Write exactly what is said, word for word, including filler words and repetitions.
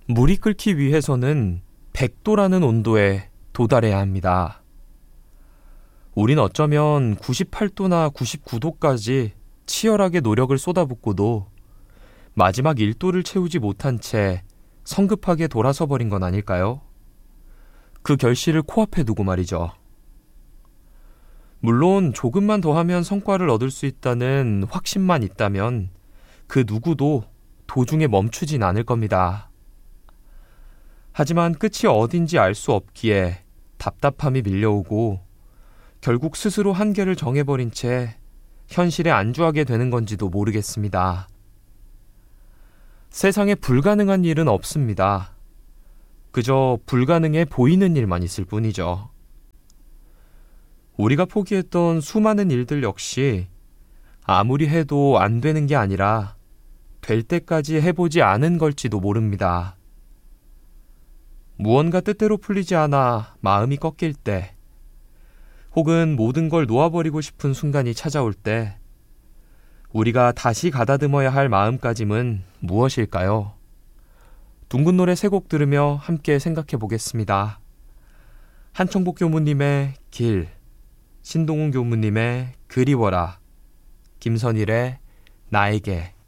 물이 끓기 위해서는 백 도라는 온도에 도달해야 합니다. 우린 어쩌면 구십팔 도나 구십구 도까지 치열하게 노력을 쏟아붓고도 마지막 일 도를 채우지 못한 채 성급하게 돌아서 버린 건 아닐까요? 그 결실을 코앞에 두고 말이죠. 물론 조금만 더 하면 성과를 얻을 수 있다는 확신만 있다면 그 누구도 도중에 멈추진 않을 겁니다. 하지만 끝이 어딘지 알 수 없기에 답답함이 밀려오고 결국 스스로 한계를 정해버린 채 현실에 안주하게 되는 건지도 모르겠습니다. 세상에 불가능한 일은 없습니다. 그저 불가능해 보이는 일만 있을 뿐이죠. 우리가 포기했던 수많은 일들 역시 아무리 해도 안 되는 게 아니라 될 때까지 해보지 않은 걸지도 모릅니다. 무언가 뜻대로 풀리지 않아 마음이 꺾일 때, 혹은 모든 걸 놓아버리고 싶은 순간이 찾아올 때, 우리가 다시 가다듬어야 할 마음가짐은 무엇일까요? 둥근 노래 세 곡 들으며 함께 생각해 보겠습니다. 한청복 교무님의 길, 신동훈 교무님의 그리워라, 김선일의 나에게.